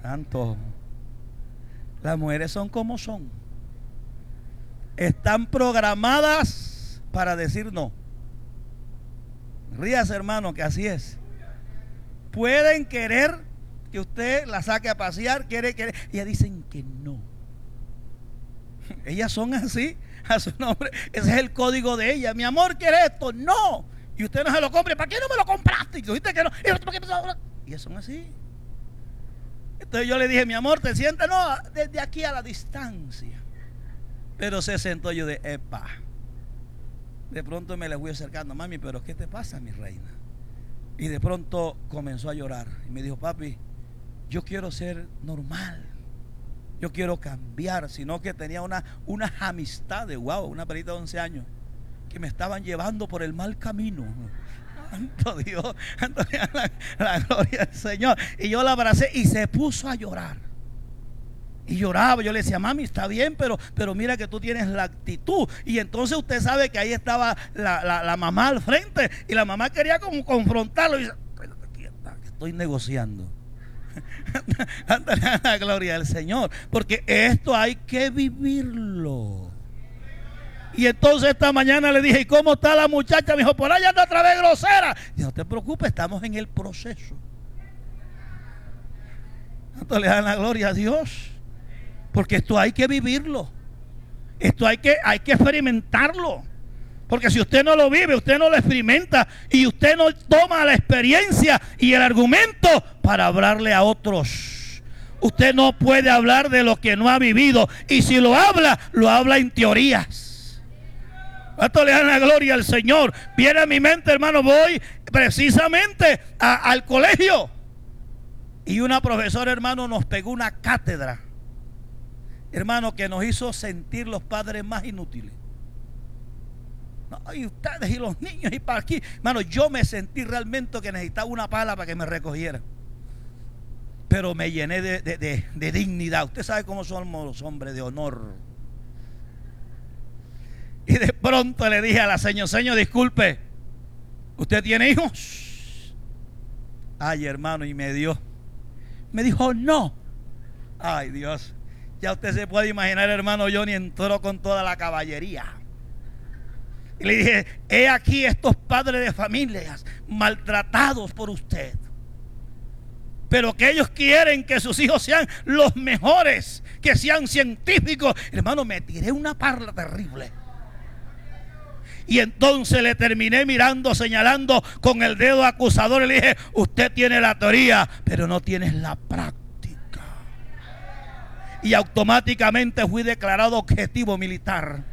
Santo. Las mujeres son como son. Están programadas para decir no. Ríase, hermano, que así es. Pueden querer que usted la saque a pasear, quiere. Ellas dicen que no. Ellas son así, a su nombre. Ese es el código de ellas. Mi amor, ¿quiere esto? No. Y usted no se lo compre. ¿Para qué no me lo compraste? Y dijiste que no. Y ellas son así. Entonces yo le dije, mi amor, ¿te sientas? No, desde aquí a la distancia. Pero se sentó. Yo de epa. De pronto me le fui acercando, mami, pero ¿qué te pasa, mi reina? Y de pronto comenzó a llorar. Y me dijo, papi, yo quiero ser normal. Yo quiero cambiar. Sino que tenía unas amistades, wow, una perita de 11 años, que me estaban llevando por el mal camino. Santo Dios, la gloria del Señor. Y yo la abracé y se puso a llorar. Y lloraba. Yo le decía, mami, está bien, pero mira que tú tienes la actitud. Y entonces usted sabe que ahí estaba la mamá al frente. Y la mamá quería como confrontarlo. Y dice, estoy negociando. Ándale a la gloria del Señor. Porque esto hay que vivirlo. Y entonces esta mañana le dije, ¿y cómo está la muchacha? Me dijo, por allá anda otra vez grosera. Y no te preocupes, estamos en el proceso. ¿Cuánto le dan la gloria a Dios? Porque esto hay que vivirlo. Esto hay que experimentarlo. Porque si usted no lo vive, usted no lo experimenta, y usted no toma la experiencia y el argumento para hablarle a otros. Usted no puede hablar de lo que no ha vivido. Y si lo habla en teorías. ¿Cuánto le dan la gloria al Señor? Viene a mi mente, hermano, voy precisamente al colegio. Y una profesora, hermano, nos pegó una cátedra, hermano, que nos hizo sentir los padres más inútiles. No, y ustedes y los niños y para aquí. Hermano, yo me sentí realmente que necesitaba una pala para que me recogiera. Pero me llené de dignidad. Usted sabe cómo somos los hombres de honor. Y de pronto le dije a la señor, disculpe, ¿usted tiene hijos? Ay, hermano, y me dijo no. Ay, Dios. Ya usted se puede imaginar, hermano, Johnny entró con toda la caballería. Y le dije, he aquí estos padres de familias maltratados por usted, pero que ellos quieren que sus hijos sean los mejores, que sean científicos. Hermano, me tiré una parla terrible. Y entonces le terminé mirando, señalando con el dedo acusador, y le dije, usted tiene la teoría, pero no tienes la práctica. Y automáticamente fui declarado objetivo militar.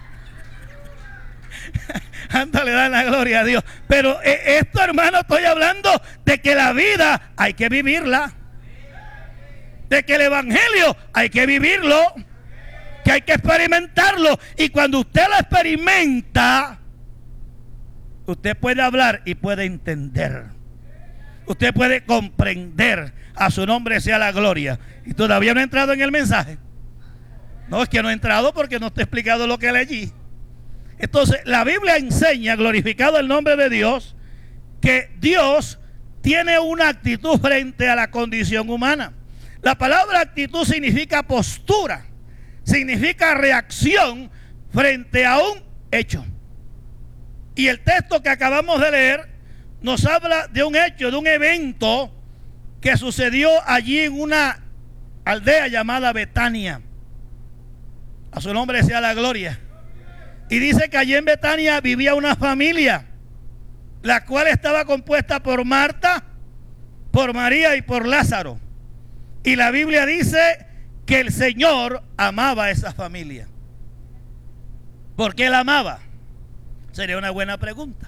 Ándale, da la gloria a Dios. Pero esto, hermano, estoy hablando de que la vida hay que vivirla. De que el evangelio hay que vivirlo. Que hay que experimentarlo. Y cuando usted lo experimenta, usted puede hablar y puede entender. Usted puede comprender. A su nombre sea la gloria. ¿Y todavía no he entrado en el mensaje? No, es que no he entrado porque no te he explicado lo que leí. Entonces la Biblia enseña, glorificado el nombre de Dios, que Dios tiene una actitud frente a la condición humana. La palabra actitud significa postura, significa reacción frente a un hecho. Y el texto que acabamos de leer nos habla de un hecho, de un evento que sucedió allí en una aldea llamada Betania. A su nombre sea la gloria. Y dice que allí en Betania vivía una familia, la cual estaba compuesta por Marta, por María y por Lázaro. Y la Biblia dice que el Señor amaba a esa familia. ¿Por qué la amaba? Sería una buena pregunta.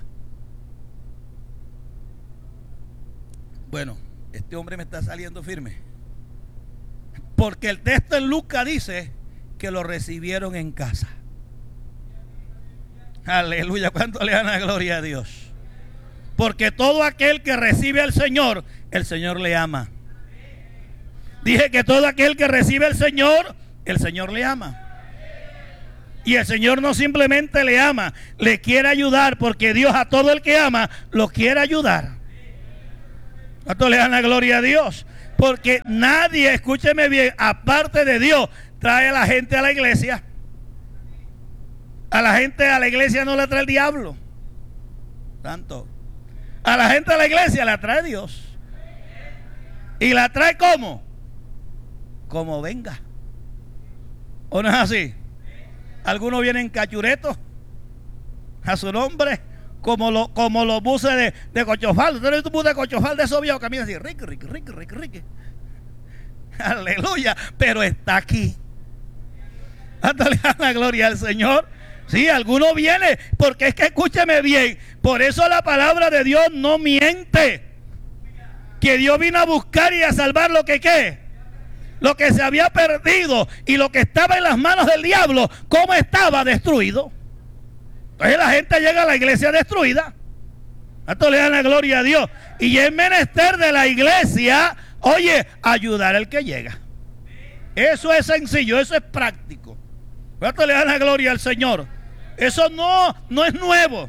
Bueno, este hombre me está saliendo firme. Porque el texto en Lucas dice que lo recibieron en casa. Aleluya, ¿cuánto le dan la gloria a Dios? Porque todo aquel que recibe al Señor, el Señor le ama. Dije que todo aquel que recibe al Señor, el Señor le ama. Y el Señor no simplemente le ama, le quiere ayudar, porque Dios a todo el que ama lo quiere ayudar. ¿Cuánto le dan la gloria a Dios? Porque nadie, escúcheme bien, aparte de Dios, trae a la gente a la iglesia. A la gente a la iglesia no la trae el diablo. Tanto. A la gente a la iglesia la trae Dios. ¿Y la trae cómo? Como venga. ¿O no es así? Algunos vienen cachuretos a su nombre, como los buses de Cochofal. ¿Usted no es un bus de Cochofal de esos viejos que caminan así? Ricky. Aleluya. Pero está aquí. Dándole la gloria al Señor. Sí, algunos vienen, porque es que escúcheme bien, por eso la palabra de Dios no miente. Que Dios vino a buscar y a salvar lo que ¿qué? Lo que se había perdido, y lo que estaba en las manos del diablo, ¿cómo estaba? Destruido. Entonces la gente llega a la iglesia destruida. Esto le dan la gloria a Dios. Y es menester de la iglesia, oye, ayudar al que llega. Eso es sencillo, eso es práctico. Esto le dan la gloria al Señor. Eso no es nuevo.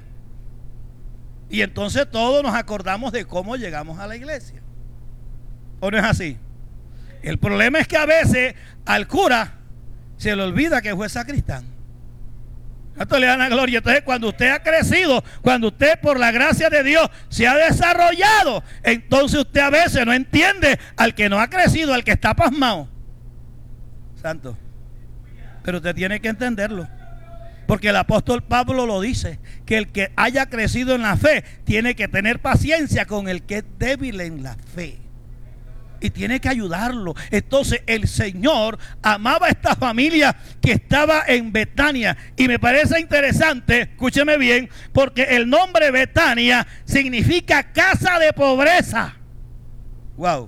Y entonces todos nos acordamos de cómo llegamos a la iglesia. ¿O no es así? El problema es que a veces al cura se le olvida que fue sacristán. Esto le dan la gloria. Entonces cuando usted ha crecido, cuando usted por la gracia de Dios se ha desarrollado, entonces usted a veces no entiende al que no ha crecido, al que está pasmado. Santo. Pero usted tiene que entenderlo. Porque el apóstol Pablo lo dice, que el que haya crecido en la fe tiene que tener paciencia con el que es débil en la fe. Y tiene que ayudarlo. Entonces el Señor amaba a esta familia que estaba en Betania. Y me parece interesante, escúcheme bien, porque el nombre Betania significa casa de pobreza. Wow.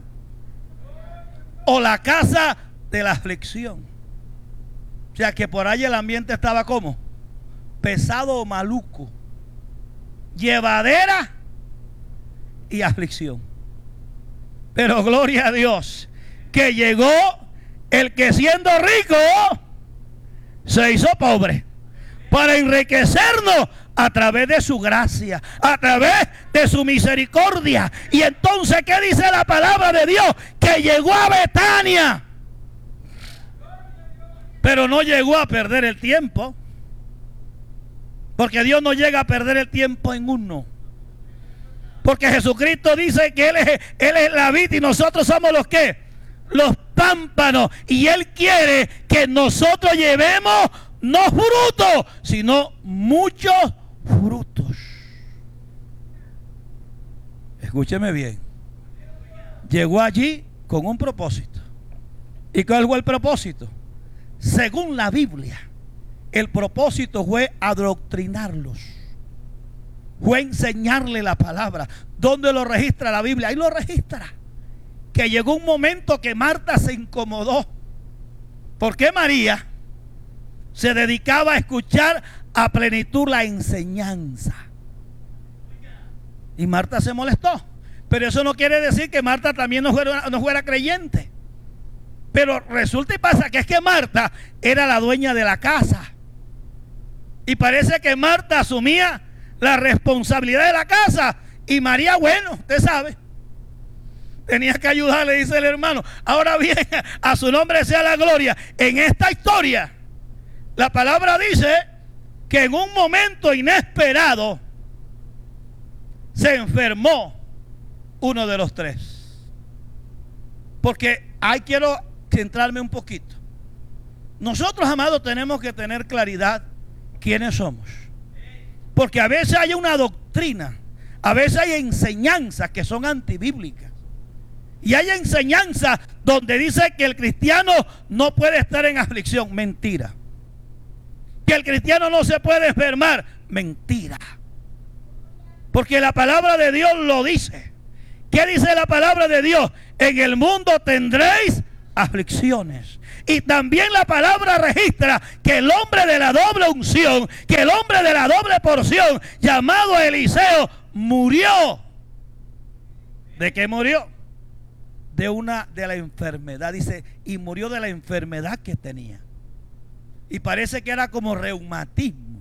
O la casa de la aflicción. O sea que por ahí el ambiente estaba como pesado o maluco, llevadera y aflicción. Pero gloria a Dios, que llegó el que siendo rico se hizo pobre para enriquecernos a través de su gracia, a través de su misericordia. Y entonces, ¿qué dice la palabra de Dios? Que llegó a Betania. Pero no llegó a perder el tiempo. Porque Dios no llega a perder el tiempo en uno. Porque Jesucristo dice que Él es la vid y nosotros somos los ¿qué? Los pámpanos. Y Él quiere que nosotros llevemos no frutos, sino muchos frutos. Escúcheme bien. Llegó allí con un propósito. ¿Y cuál fue el propósito? Según la Biblia, el propósito fue adoctrinarlos, fue enseñarle la palabra. ¿Dónde lo registra la Biblia? Ahí lo registra. Que llegó un momento que Marta se incomodó, porque María se dedicaba a escuchar a plenitud la enseñanza. Y Marta se molestó. Pero eso no quiere decir que Marta también no fuera creyente. Pero resulta y pasa que es que Marta era la dueña de la casa. Y parece que Marta asumía la responsabilidad de la casa. Y María, bueno, usted sabe, tenía que ayudarle, dice el hermano. Ahora bien, a su nombre sea la gloria. En esta historia, la palabra dice que en un momento inesperado se enfermó uno de los tres. Porque ahí quiero centrarme un poquito. Nosotros, amados, tenemos que tener claridad quiénes somos. Porque a veces hay una doctrina, a veces hay enseñanzas que son antibíblicas. Y hay enseñanzas donde dice que el cristiano no puede estar en aflicción. Mentira. Que el cristiano no se puede enfermar. Mentira. Porque la palabra de Dios lo dice. ¿Qué dice la palabra de Dios? En el mundo tendréis aflicciones. Y también la palabra registra que el hombre de la doble unción, que el hombre de la doble porción, llamado Eliseo, murió. ¿De qué murió? De la enfermedad. Dice, y murió de la enfermedad que tenía. Y parece que era como reumatismo.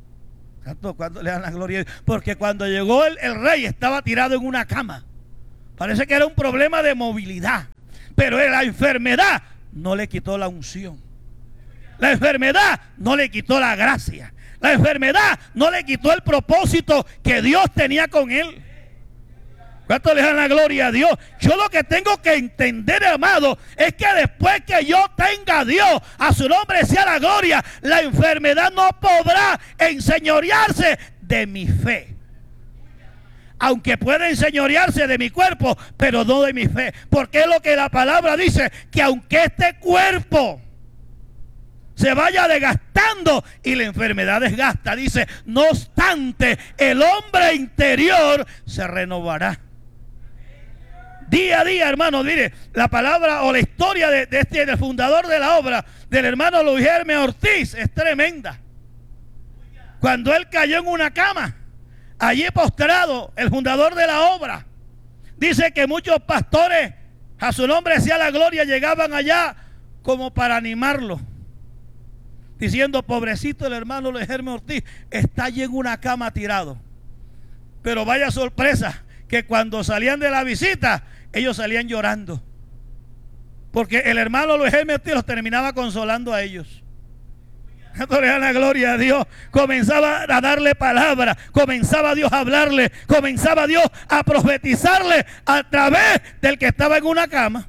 ¿Cuándo le dan la gloria? Porque cuando llegó el rey estaba tirado en una cama. Parece que era un problema de movilidad. Pero la enfermedad no le quitó la unción. La enfermedad no le quitó la gracia. La enfermedad no le quitó el propósito que Dios tenía con él. ¿Cuánto le dan la gloria a Dios? Yo lo que tengo que entender, amado, es que después que yo tenga a Dios, a su nombre sea la gloria, la enfermedad no podrá enseñorearse de mi fe. Aunque puede enseñorearse de mi cuerpo, pero no de mi fe. Porque es lo que la palabra dice, que aunque este cuerpo se vaya desgastando y la enfermedad desgasta, dice, no obstante, el hombre interior se renovará. Día a día, hermano, mire, la palabra o la historia del fundador de la obra, del hermano Luis Hermes Ortiz, es tremenda. Cuando él cayó en una cama, allí postrado, el fundador de la obra, dice que muchos pastores, a su nombre sea la gloria, llegaban allá como para animarlo, diciendo, pobrecito el hermano Luis Hermes Ortiz, está allí en una cama tirado. Pero vaya sorpresa, que cuando salían de la visita, ellos salían llorando. Porque el hermano Luis Hermes Ortiz los terminaba consolando a ellos. Esto le da la gloria a Dios. Comenzaba a darle palabra, comenzaba Dios a hablarle, comenzaba Dios a profetizarle a través del que estaba en una cama.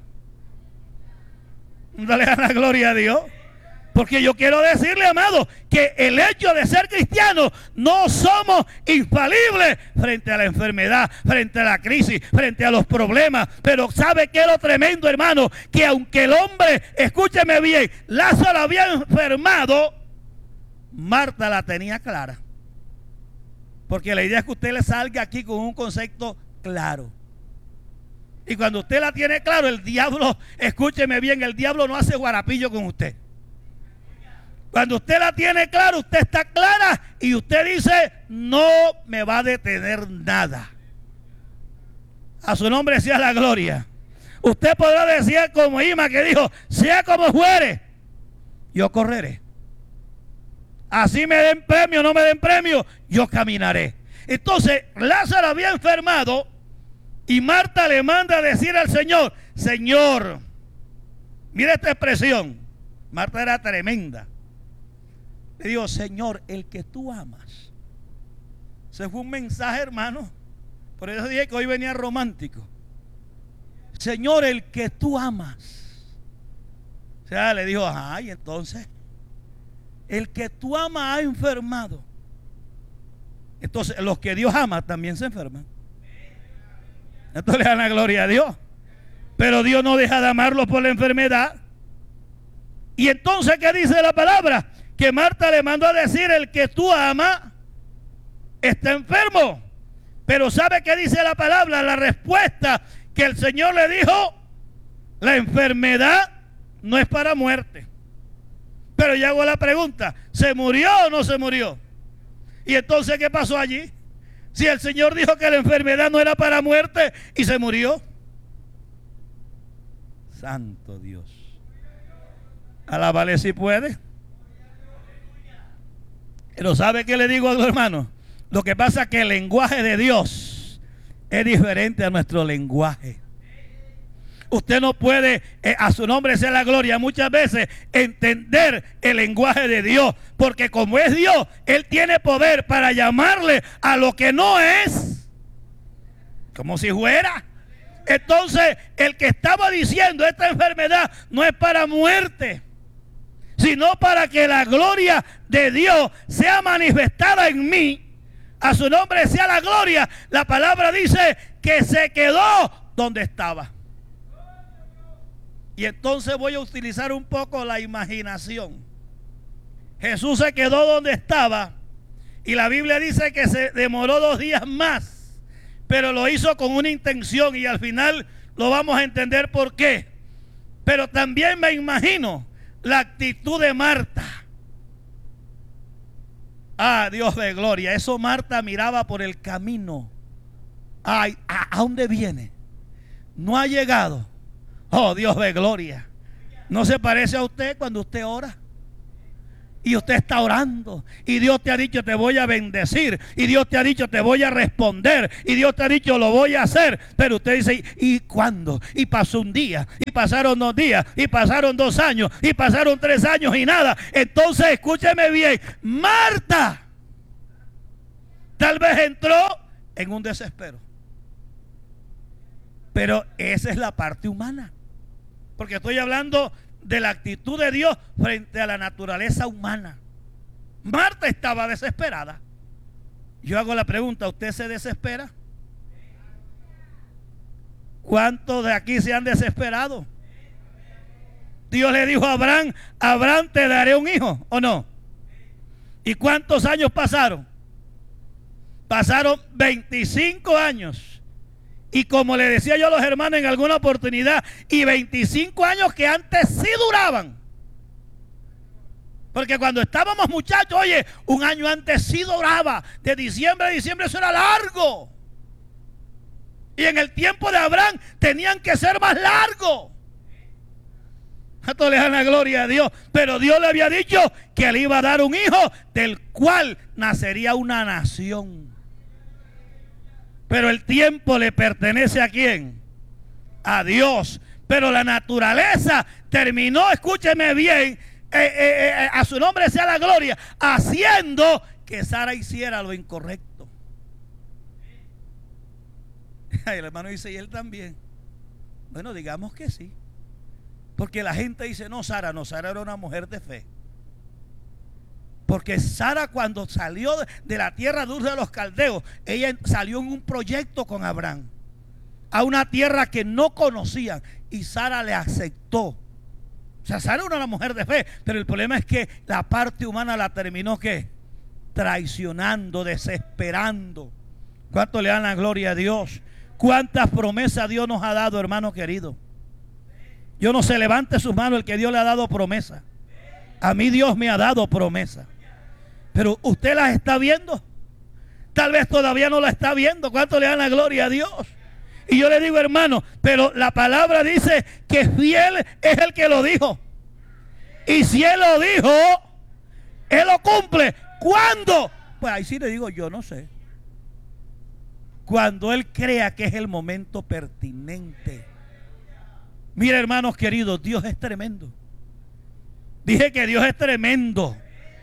Dale a la gloria a Dios. Porque yo quiero decirle, amado, que el hecho de ser cristiano, no somos infalibles frente a la enfermedad, frente a la crisis, frente a los problemas. Pero ¿sabe qué es lo tremendo, hermano? Que aunque el hombre, escúcheme bien, Lázaro había enfermado, Marta la tenía clara. Porque la idea es que usted le salga aquí con un concepto claro. Y cuando usted la tiene claro, el diablo, escúcheme bien, el diablo no hace guarapillo con usted. Cuando usted la tiene clara, usted está clara y usted dice, no me va a detener nada. A su nombre sea la gloria. Usted podrá decir como Ima que dijo, sea como fuere, yo correré. Así me den premio, no me den premio, yo caminaré. Entonces, Lázaro había enfermado y Marta le manda a decir al Señor, Señor, mire esta expresión. Marta era tremenda. Le digo, Señor, el que tú amas. Ese fue un mensaje, hermano. Por eso dije que hoy venía romántico. Señor, el que tú amas. O sea, le dijo, ajá, y entonces, el que tú amas ha enfermado. Entonces, los que Dios ama también se enferman. Esto le da la gloria a Dios. Pero Dios no deja de amarlos por la enfermedad. Y entonces, ¿qué dice la palabra? Que Marta le mandó a decir, el que tú amas está enfermo. Pero ¿sabe qué dice la palabra? La respuesta que el Señor le dijo, la enfermedad no es para muerte. Pero yo hago la pregunta, ¿se murió o no se murió? Y entonces, ¿qué pasó allí? Si el Señor dijo que la enfermedad no era para muerte y se murió. Santo Dios. Alábale si puede. Pero ¿sabe qué le digo a los hermanos? Lo que pasa es que el lenguaje de Dios es diferente a nuestro lenguaje. Usted no puede, a su nombre sea la gloria, muchas veces entender el lenguaje de Dios. Porque como es Dios, Él tiene poder para llamarle a lo que no es como si fuera. Entonces, el que estaba diciendo esta enfermedad no es para muerte, sino para que la gloria de Dios sea manifestada en mí. A su nombre sea la gloria. La palabra dice que se quedó donde estaba. Y entonces voy a utilizar un poco la imaginación. Jesús se quedó donde estaba y la Biblia dice que se demoró 2 días más, pero lo hizo con una intención y al final lo vamos a entender por qué. Pero también me imagino la actitud de Marta. Ah, Dios de gloria. Eso Marta miraba por el camino. Ay, ¿a dónde viene? No ha llegado. Oh, Dios de gloria. ¿No se parece a usted cuando usted ora? Y usted está orando y Dios te ha dicho te voy a bendecir, y Dios te ha dicho te voy a responder, y Dios te ha dicho lo voy a hacer, pero usted dice ¿y cuándo? Y pasó un día, y pasaron 2 días, y pasaron 2 años, y pasaron 3 años y nada. Entonces escúcheme bien, Marta tal vez entró en un desespero, pero esa es la parte humana, porque estoy hablando de la actitud de Dios frente a la naturaleza humana. Marta estaba desesperada. Yo hago la pregunta, ¿usted se desespera? ¿Cuántos de aquí se han desesperado? Dios le dijo a Abraham, Abraham te daré un hijo, ¿o no? ¿Y cuántos años pasaron? Pasaron 25 años. Y como le decía yo a los hermanos en alguna oportunidad, y 25 años que antes sí duraban. Porque cuando estábamos muchachos, oye, un año antes sí duraba. De diciembre a diciembre eso era largo. Y en el tiempo de Abraham tenían que ser más largos. A todos les dan la gloria a Dios. Pero Dios le había dicho que le iba a dar un hijo del cual nacería una nación. Pero el tiempo le pertenece ¿a quién? A Dios. Pero la naturaleza terminó, escúcheme bien, a su nombre sea la gloria, haciendo que Sara hiciera lo incorrecto. El hermano dice, ¿y él también? Bueno, digamos que sí. Porque la gente dice, no, Sara era una mujer de fe. Porque Sara, cuando salió de la tierra dulce de los caldeos, ella salió en un proyecto con Abraham a una tierra que no conocían, y Sara le aceptó. O sea, Sara era una mujer de fe, pero el problema es que la parte humana la terminó ¿qué? Traicionando, desesperando. ¿Cuánto le dan la gloria a Dios? ¿Cuántas promesas Dios nos ha dado, hermano querido? Yo no sé, levante sus manos el que Dios le ha dado promesa. A mí Dios me ha dado promesa. Pero usted las está viendo. Tal vez todavía no la está viendo. ¿Cuánto le dan la gloria a Dios? Y yo le digo, hermano, pero la palabra dice que fiel es el que lo dijo. Y si Él lo dijo, Él lo cumple. ¿Cuándo? Pues ahí sí le digo, yo no sé. Cuando Él crea que es el momento pertinente. Mira, hermanos queridos, Dios es tremendo. Dije que Dios es tremendo.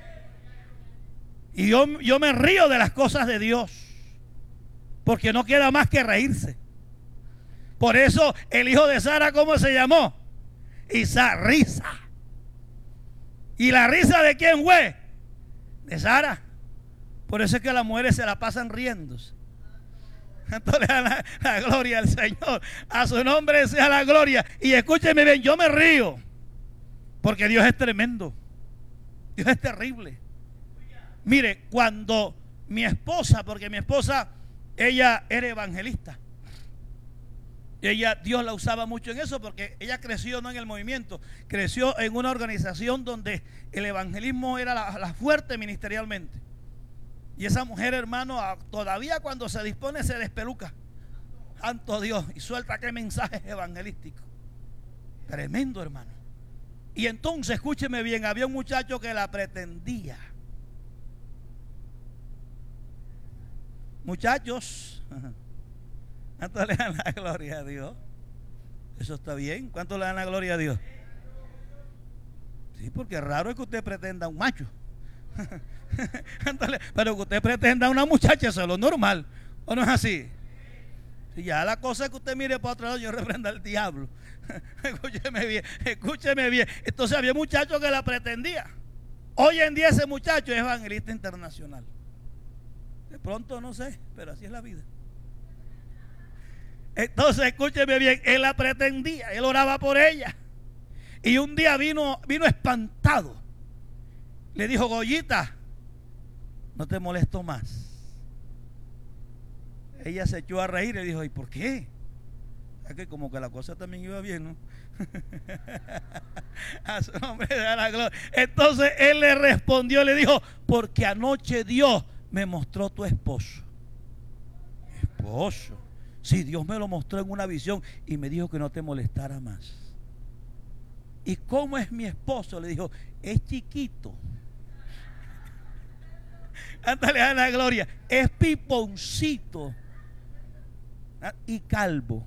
Y yo me río de las cosas de Dios, porque no queda más que reírse. Por eso el hijo de Sara, ¿cómo se llamó? Risa. ¿Y la risa de quién fue? De Sara. Por eso es que las mujeres se la pasan riéndose. Entonces le dan la gloria al Señor. A su nombre sea la gloria. Y escúcheme bien, yo me río, porque Dios es tremendo. Dios es terrible. Mire, cuando mi esposa, porque mi esposa, ella era evangelista. Dios la usaba mucho en eso, porque ella creció no en el movimiento, creció en una organización donde el evangelismo era la fuerte ministerialmente. Y esa mujer, hermano, todavía cuando se dispone se despeluca. Santo Dios, y suelta qué mensajes evangelísticos. Tremendo, hermano. Y entonces, escúcheme bien, había un muchacho que la pretendía. Muchachos, ¿cuánto le dan la gloria a Dios? Eso está bien. ¿Cuánto le dan la gloria a Dios? Sí, porque raro es que usted pretenda a un macho. Pero que usted pretenda a una muchacha, eso es lo normal. ¿O no es así? Si ya la cosa es que usted mire para otro lado, yo reprenda al diablo. Escúcheme bien, escúcheme bien. Entonces había muchachos que la pretendía. Hoy en día ese muchacho es evangelista internacional. De pronto no sé, pero así es la vida. Entonces escúcheme bien, él la pretendía, él oraba por ella. Y un día vino espantado. Le dijo, Goyita, no te molesto más. Ella se echó a reír y dijo, ¿y por qué? Es que como que la cosa también iba bien, ¿no? A su nombre da la gloria. Entonces él le respondió, le dijo, porque anoche Dios me mostró tu esposo. Esposo. Sí, Dios me lo mostró en una visión y me dijo que no te molestara más. ¿Y cómo es mi esposo? Le dijo, es chiquito. Ándale a la gloria. Es piponcito y calvo.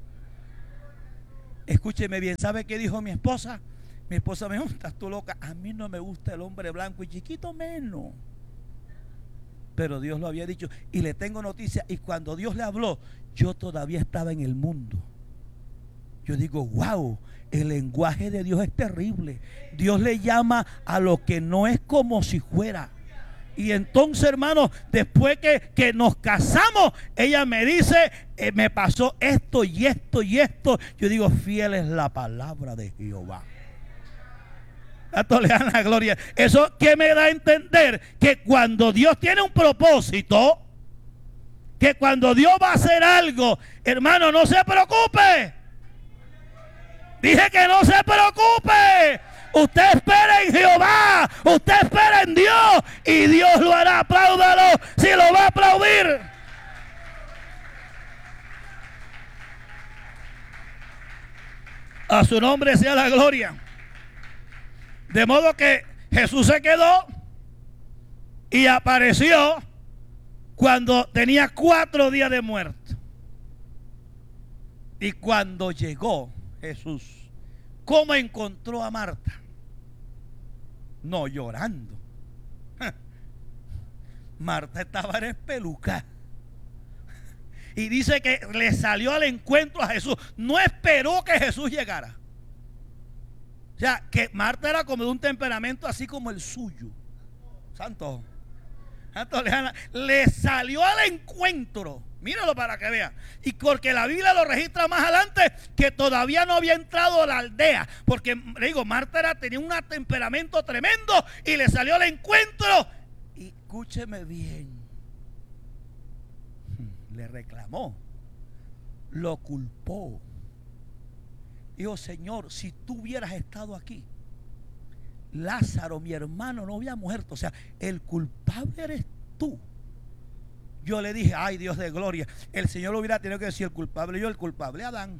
Escúcheme bien. ¿Sabe qué dijo mi esposa? Mi esposa me dijo: estás tú loca. A mí no me gusta el hombre blanco y chiquito menos. Pero Dios lo había dicho. Y le tengo noticia. Y cuando Dios le habló, yo todavía estaba en el mundo. Yo digo: wow, el lenguaje de Dios es terrible. Dios le llama a lo que no es como si fuera. Y entonces, hermanos, después que nos casamos, ella me dice: me pasó esto y esto y esto. Yo digo: fiel es la palabra de Jehová. Esto le dan la gloria. Eso que me da a entender que cuando Dios tiene un propósito, que cuando Dios va a hacer algo, hermano, no se preocupe. Dije que no se preocupe. Usted espera en Jehová, usted espera en Dios y Dios lo hará. Apláudalo si lo va a aplaudir. A su nombre sea la gloria. De modo que Jesús se quedó y apareció cuando tenía 4 días de muerto. Y cuando llegó Jesús, ¿cómo encontró a Marta? No llorando. Marta estaba espelucada. Y dice que le salió al encuentro a Jesús. No esperó que Jesús llegara. O sea, que Marta era como de un temperamento así como el suyo. Santo. Le salió al encuentro. Míralo para que vea. Y porque la Biblia lo registra más adelante, que todavía no había entrado a la aldea. Porque le digo, Marta tenía un temperamento tremendo y le salió al encuentro. Y escúcheme bien. Le reclamó. Lo culpó. Dijo: Señor, si tú hubieras estado aquí, Lázaro, mi hermano, no había muerto. O sea, el culpable eres tú. Yo le dije: ay, Dios de gloria, el Señor lo hubiera tenido que decir el culpable. Yo, el culpable, Adán.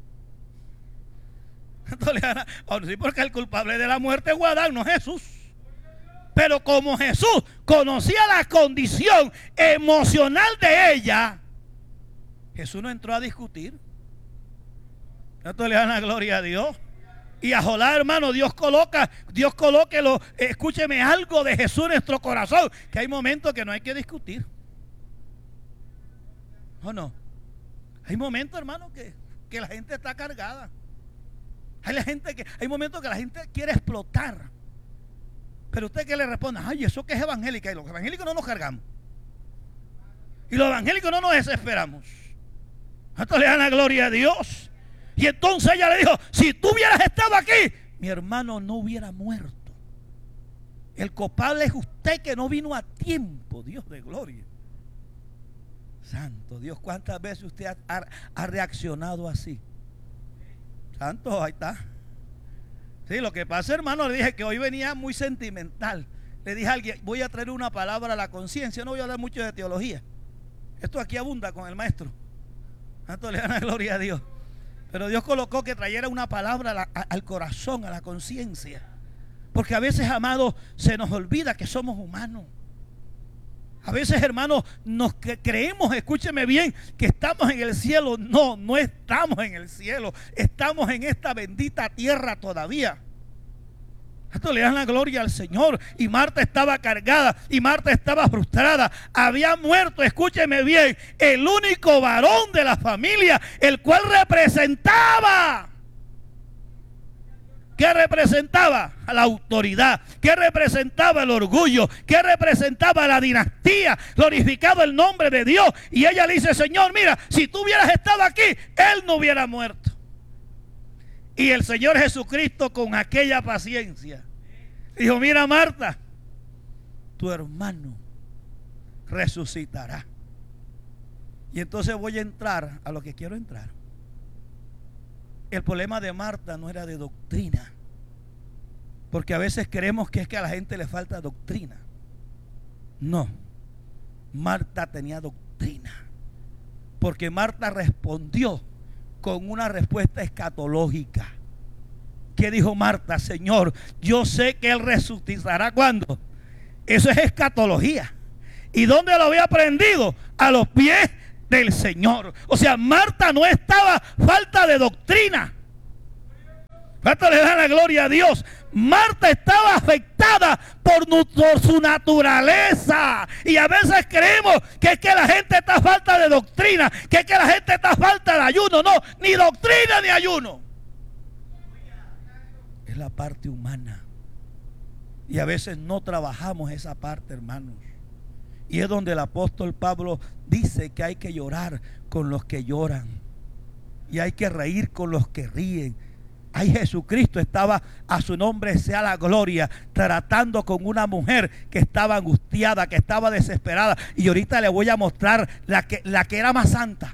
Sí, porque el culpable de la muerte es Adán, no Jesús. Pero como Jesús conocía la condición emocional de ella, Jesús no entró a discutir. Esto le dan la gloria a Dios. Y a Jolá, hermano, Dios coloque escúcheme, algo de Jesús en nuestro corazón, que hay momentos que no hay que discutir. ¿O no? Hay momentos, hermano, que la gente está cargada. Hay momentos que la gente quiere explotar. Pero usted que le responde: ay, eso que es evangélica. Y los evangélicos no nos cargamos. Y los evangélicos no nos desesperamos. Esto le dan la gloria a Dios. Y entonces ella le dijo: si tú hubieras estado aquí, mi hermano no hubiera muerto. El culpable es usted, que no vino a tiempo. Dios de gloria. Santo Dios, ¿cuántas veces usted ha reaccionado así? Santo, ahí está. Sí, lo que pasa, hermano, le dije que hoy venía muy sentimental. Le dije a alguien: voy a traer una palabra a la conciencia. No voy a hablar mucho de teología. Esto aquí abunda con el maestro. Santo, le dan la gloria a Dios. Pero Dios colocó que trayera una palabra al corazón, a la conciencia. Porque a veces, amados, se nos olvida que somos humanos. A veces, hermanos, nos creemos, escúcheme bien, que estamos en el cielo. No, no estamos en el cielo. Estamos en esta bendita tierra todavía. Esto le dan la gloria al Señor. Y Marta estaba cargada, y Marta estaba frustrada. Había muerto, escúcheme bien, el único varón de la familia, el cual representaba. ¿Qué representaba? A la autoridad. ¿Qué representaba? El orgullo. ¿Qué representaba? La dinastía. Glorificado el nombre de Dios. Y ella le dice: Señor, mira, si tú hubieras estado aquí, él no hubiera muerto. Y el Señor Jesucristo, con aquella paciencia, dijo: mira, Marta, tu hermano resucitará. Y entonces voy a entrar a lo que quiero entrar. El problema de Marta no era de doctrina, porque a veces creemos que es que a la gente le falta doctrina. No, Marta tenía doctrina, porque Marta respondió con una respuesta escatológica. ¿Qué dijo Marta? Señor, yo sé que él resucitará. ¿Cuándo? Eso es escatología. ¿Y dónde lo había aprendido? A los pies del Señor. O sea, Marta no estaba falta de doctrina. ¿Cuánto le dan la gloria a Dios? Marta estaba afectada por su naturaleza. Y a veces creemos que es que la gente está falta de doctrina, que es que la gente está falta de ayuno. No, ni doctrina ni ayuno. Es la parte humana. Y a veces no trabajamos esa parte, hermanos. Y es donde el apóstol Pablo dice que hay que llorar con los que lloran. Y hay que reír con los que ríen. Ay, Jesucristo estaba, a su nombre sea la gloria, tratando con una mujer que estaba angustiada, que estaba desesperada. Y ahorita le voy a mostrar la que era más santa.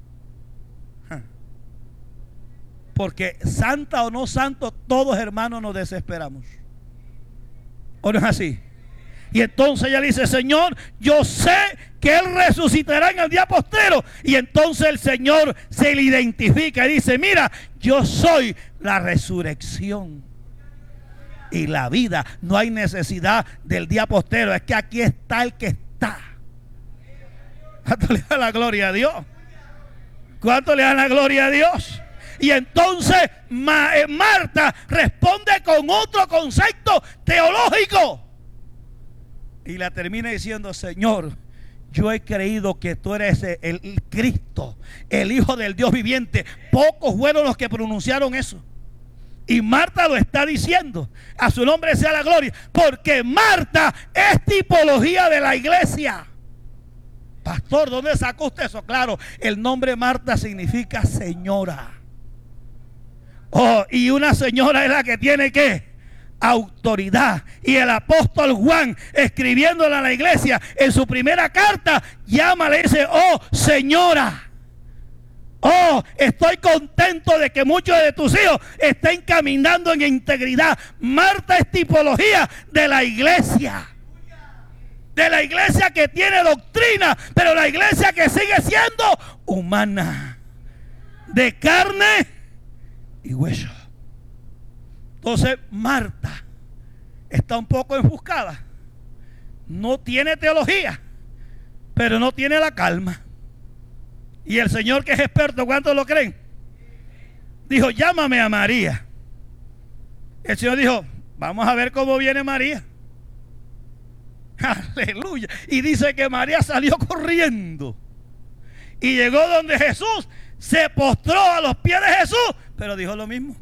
Porque santa o no santo, todos hermanos nos desesperamos. ¿O no es así? Y entonces ella dice: Señor, yo sé que Él resucitará en el día postrero. Y entonces el Señor se le identifica y dice: mira, yo soy la resurrección y la vida. No hay necesidad del día postrero. Es que aquí está el que está. ¿Cuánto le da la gloria a Dios? ¿Cuánto le da la gloria a Dios? Y entonces Marta responde con otro concepto teológico. Y la termina diciendo: Señor, yo he creído que tú eres el Cristo, el Hijo del Dios viviente. Pocos fueron los que pronunciaron eso. Y Marta lo está diciendo. A su nombre sea la gloria. Porque Marta es tipología de la iglesia. Pastor, ¿dónde sacó usted eso? Claro, el nombre Marta significa señora. Oh, y una señora es la que tiene ¿qué? Autoridad. Y el apóstol Juan, escribiéndole a la iglesia en su primera carta, le dice: oh señora, oh, estoy contento de que muchos de tus hijos estén caminando en integridad. Marta es tipología de la iglesia. De la iglesia que tiene doctrina, pero la iglesia que sigue siendo humana, de carne y hueso. Entonces Marta está un poco enfuscada. No tiene teología, pero no tiene la calma. Y el Señor, que es experto, ¿cuántos lo creen? Dijo: llámame a María. El Señor dijo: vamos a ver cómo viene María. Aleluya. Y dice que María salió corriendo y llegó donde Jesús, se postró a los pies de Jesús, pero dijo lo mismo.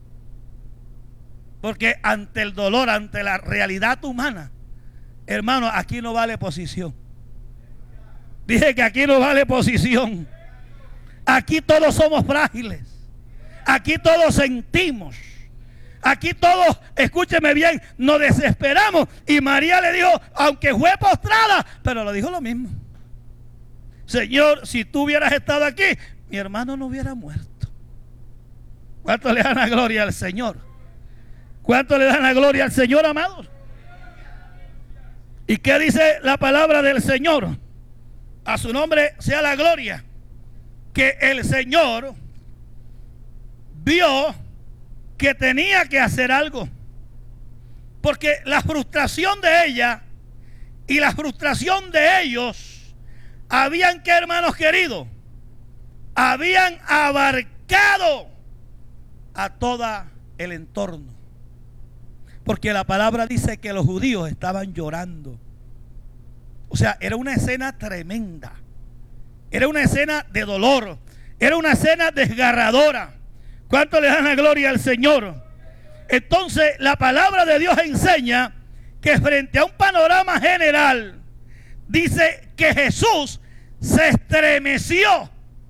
Porque ante el dolor, ante la realidad humana, hermano, aquí no vale posición. Dije que aquí no vale posición. Aquí todos somos frágiles. Aquí todos sentimos. Aquí todos, escúcheme bien, nos desesperamos. Y María le dijo, aunque fue postrada, pero le dijo lo mismo: Señor, si tú hubieras estado aquí, mi hermano no hubiera muerto. ¿Cuánto le dan la gloria al Señor? ¿Cuánto le dan la gloria al Señor, amados? ¿Y qué dice la palabra del Señor? A su nombre sea la gloria. Que el Señor vio que tenía que hacer algo. Porque la frustración de ella y la frustración de ellos habían, ¿qué, hermanos queridos? Habían abarcado a todo el entorno. Porque la palabra dice que los judíos estaban llorando. O sea, era una escena tremenda. Era una escena de dolor. Era una escena desgarradora. ¿Cuánto le dan la gloria al Señor? Entonces, la palabra de Dios enseña que frente a un panorama general, dice que Jesús se estremeció.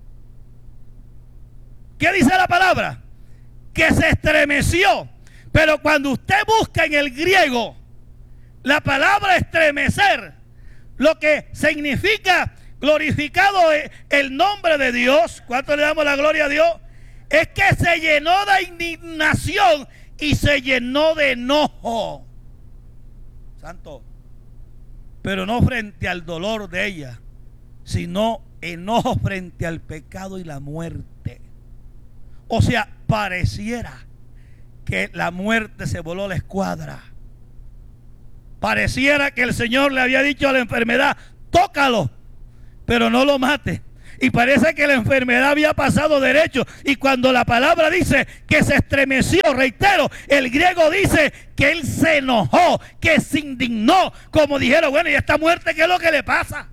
¿Qué dice la palabra? Que se estremeció. Pero cuando usted busca en el griego la palabra estremecer, lo que significa glorificado el nombre de Dios, ¿cuánto le damos la gloria a Dios? Es que se llenó de indignación y se llenó de enojo. Santo. Pero no frente al dolor de ella, sino enojo frente al pecado y la muerte. O sea, pareciera que la muerte se voló la escuadra. Pareciera que el Señor le había dicho a la enfermedad: tócalo, pero no lo mate. Y parece que la enfermedad había pasado derecho. Y cuando la palabra dice que se estremeció, reitero, el griego dice que él se enojó, que se indignó. Como dijeron, bueno, ¿y esta muerte qué es lo que le pasa?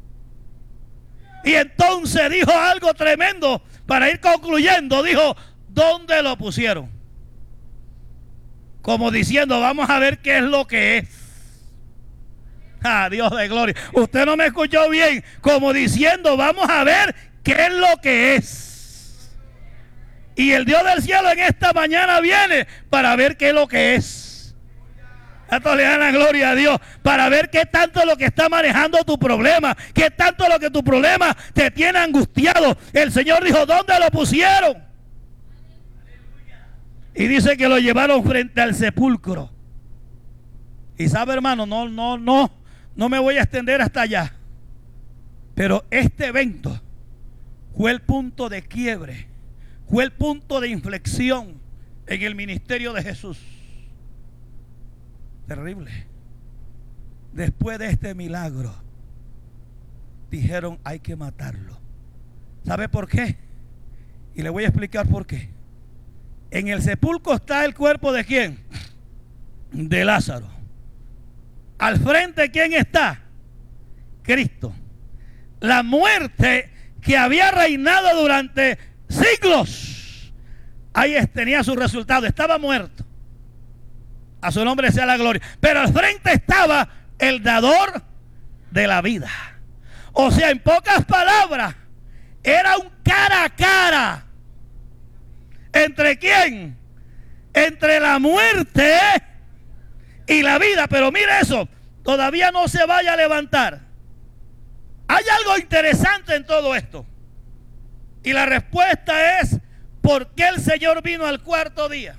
Y entonces dijo algo tremendo. Para ir concluyendo, dijo, ¿dónde lo pusieron? Como diciendo, vamos a ver qué es lo que es. Ah, Dios de gloria. Usted no me escuchó bien. Como diciendo, vamos a ver qué es lo que es. Y el Dios del cielo en esta mañana viene para ver qué es lo que es. Esto le da la gloria a Dios. Para ver qué tanto es lo que está manejando tu problema. Qué tanto es lo que tu problema te tiene angustiado. El Señor dijo, ¿dónde lo pusieron? Y dice que lo llevaron frente al sepulcro. Y sabe, hermano, no me voy a extender hasta allá. Pero este evento fue el punto de quiebre, fue el punto de inflexión en el ministerio de Jesús. Terrible. Después de este milagro, dijeron, hay que matarlo. ¿Sabe por qué? Y le voy a explicar por qué. En el sepulcro está el cuerpo ¿de quién? De Lázaro. Al frente, ¿quién está? Cristo. La muerte que había reinado durante siglos, ahí tenía su resultado. Estaba muerto. A su nombre sea la gloria. Pero al frente estaba el dador de la vida. O sea, en pocas palabras, era un cara a cara. ¿Entre quién? Entre la muerte y la vida. Pero mire eso, todavía no se vaya a levantar. Hay algo interesante en todo esto. Y la respuesta es, ¿por qué el Señor vino al cuarto día?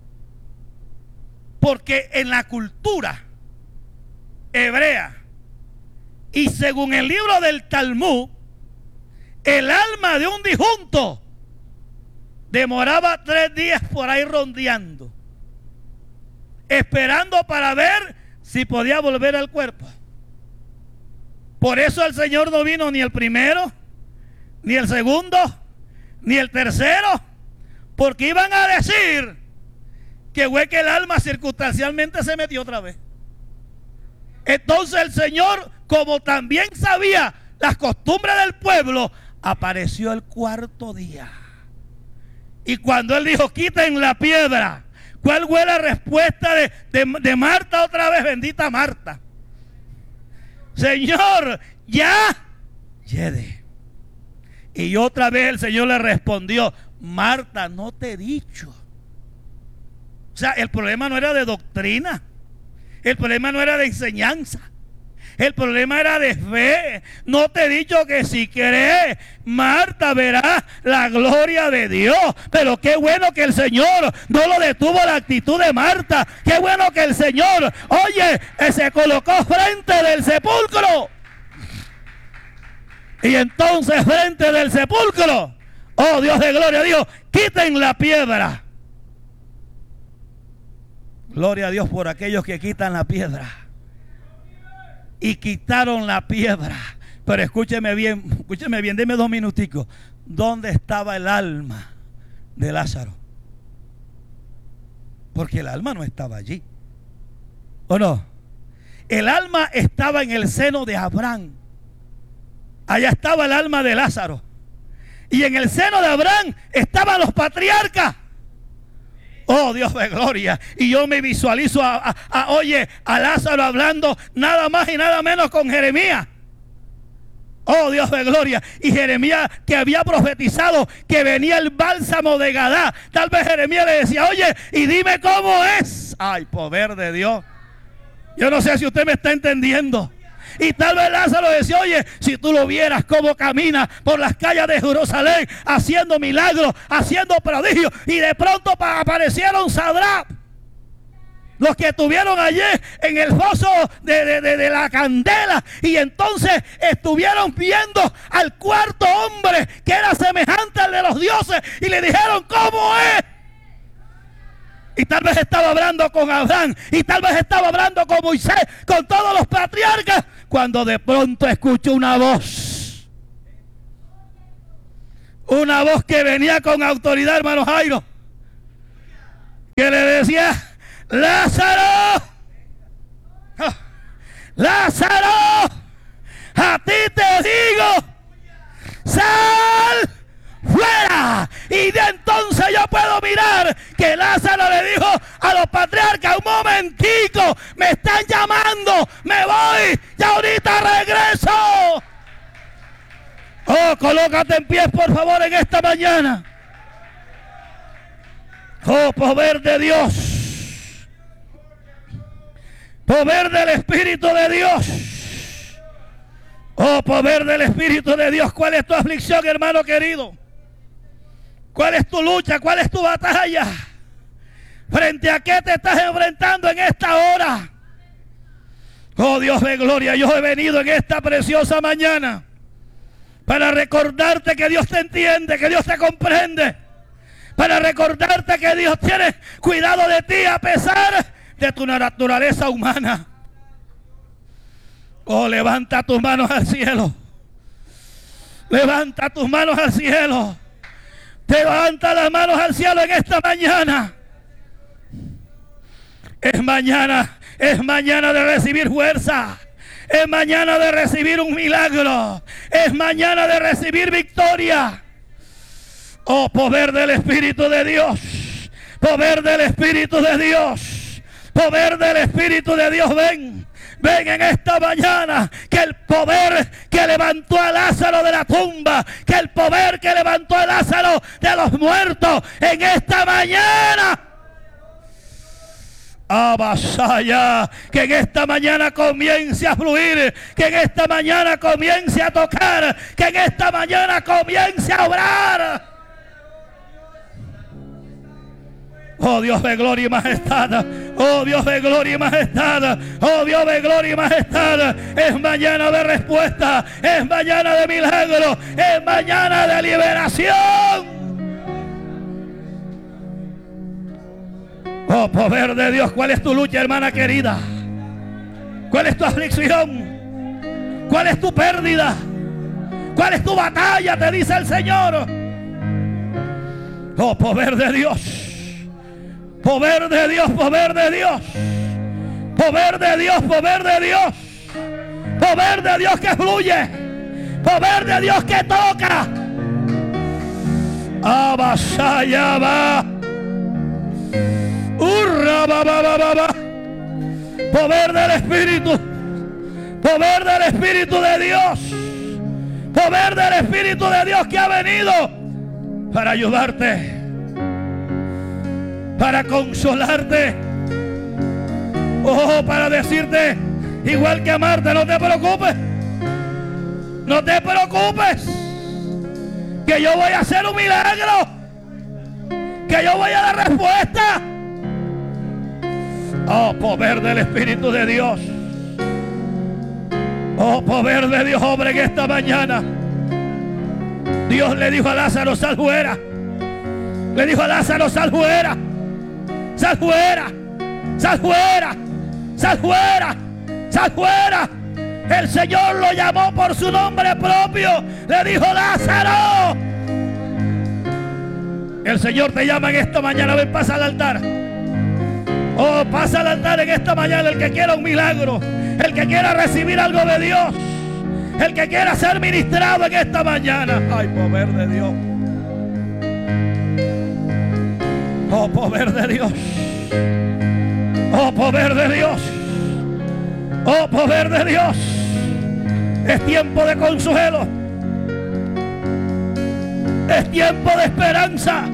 Porque en la cultura hebrea y según el libro del Talmud, el alma de un difunto demoraba 3 días por ahí rondeando, esperando para ver si podía volver al cuerpo. Por eso el Señor no vino ni el primero, ni el segundo, ni el tercero, porque iban a decir que fue que el alma circunstancialmente se metió otra vez. Entonces el Señor, como también sabía las costumbres del pueblo, apareció el cuarto día. Y cuando Él dijo, quiten la piedra, ¿cuál fue la respuesta de Marta otra vez? Bendita Marta. Señor, ya llegue. Y otra vez el Señor le respondió, Marta, no te he dicho. O sea, el problema no era de doctrina, el problema no era de enseñanza, el problema era de fe. No te he dicho que si crees, Marta, verás la gloria de Dios. Pero qué bueno que el Señor no lo detuvo la actitud de Marta. Qué bueno que el Señor, oye, se colocó frente del sepulcro. Y entonces frente del sepulcro, oh Dios de gloria, dijo, quiten la piedra. Gloria a Dios por aquellos que quitan la piedra. Y quitaron la piedra. Pero escúcheme bien, deme 2 minuticos. ¿Dónde estaba el alma de Lázaro? Porque el alma no estaba allí, ¿o no? El alma estaba en el seno de Abraham. Allá estaba el alma de Lázaro. Y en el seno de Abraham estaban los patriarcas. Oh, Dios de gloria. Y yo me visualizo oye, a Lázaro hablando nada más y nada menos con Jeremías. Oh, Dios de gloria. Y Jeremías, que había profetizado que venía el bálsamo de Gadá. Tal vez Jeremías le decía, oye, y dime cómo es. Ay, poder de Dios. Yo no sé si usted me está entendiendo. Y tal vez Lázaro decía, oye, si tú lo vieras cómo camina por las calles de Jerusalén, haciendo milagros, haciendo prodigios, y de pronto aparecieron Sadrach, los que estuvieron allí en el foso de la candela, y entonces estuvieron viendo al cuarto hombre que era semejante al de los dioses, y le dijeron, ¿cómo es? Y tal vez estaba hablando con Abraham, y tal vez estaba hablando con Moisés, con todos los patriarcas, cuando de pronto escucho una voz. Una voz que venía con autoridad, hermano Jairo, que le decía: Lázaro, Lázaro, a ti te digo, sal fuera. Y de entonces yo puedo mirar que Lázaro le dijo a los patriarcas: un momentico, me están llamando, me voy, ya ahorita regreso. Oh, colócate en pie, por favor, en esta mañana. Oh, poder de Dios, poder del Espíritu de Dios. Oh, poder del Espíritu de Dios. ¿Cuál es tu aflicción, hermano querido? ¿Cuál es tu lucha? ¿Cuál es tu batalla? ¿Frente a qué te estás enfrentando en esta hora? Oh, Dios de gloria, yo he venido en esta preciosa mañana para recordarte que Dios te entiende, que Dios te comprende, para recordarte que Dios tiene cuidado de ti a pesar de tu naturaleza humana. Oh, levanta tus manos al cielo. Levanta tus manos al cielo. Levanta las manos al cielo en esta mañana. Es mañana de recibir fuerza. Es mañana de recibir un milagro. Es mañana de recibir victoria. Oh, poder del Espíritu de Dios. Poder del Espíritu de Dios. Poder del Espíritu de Dios, ven. Ven en esta mañana, que el poder que levantó a Lázaro de la tumba, que el poder que levantó a Lázaro de los muertos, en esta mañana, avasalla, que en esta mañana comience a fluir, que en esta mañana comience a tocar, que en esta mañana comience a obrar. Oh, Dios de gloria y majestad. Oh, Dios de gloria y majestad. Oh, Dios de gloria y majestad. Es mañana de respuesta. Es mañana de milagro. Es mañana de liberación. Oh, poder de Dios. ¿Cuál es tu lucha, hermana querida? ¿Cuál es tu aflicción? ¿Cuál es tu pérdida? ¿Cuál es tu batalla? Te dice el Señor. Oh, poder de Dios. Poder de Dios, poder de Dios. Poder de Dios, poder de Dios. Poder de Dios que fluye. Poder de Dios que toca. Abasaya va. Urra ba ba ba ba ba. Poder del Espíritu. Poder del Espíritu de Dios. Poder del Espíritu de Dios que ha venido para ayudarte, para consolarte, oh, para decirte, igual que a Marta, no te preocupes, no te preocupes, que yo voy a hacer un milagro, que yo voy a dar respuesta. Oh, poder del Espíritu de Dios. Oh, poder de Dios, obra en esta mañana. Dios le dijo a Lázaro: sal fuera. Le dijo a Lázaro: sal fuera. Sal fuera, sal fuera, sal fuera, sal fuera. El Señor lo llamó por su nombre propio. Le dijo: Lázaro. El Señor te llama en esta mañana. Ven, pasa al altar. Oh, pasa al altar en esta mañana. El que quiera un milagro, el que quiera recibir algo de Dios, el que quiera ser ministrado en esta mañana. Ay, poder de Dios. Oh, poder de Dios. Oh, poder de Dios. Oh, poder de Dios. Es tiempo de consuelo. Es tiempo de esperanza.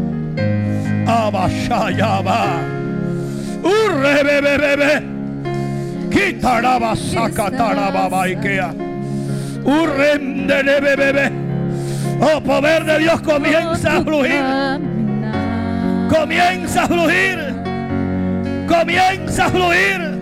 Abashayaba. Urrebebebebe. Quitaraba sacataraba Ikea. Urrenderebebebe. Oh, poder de Dios comienza a fluir. Comienza a fluir. Comienza a fluir.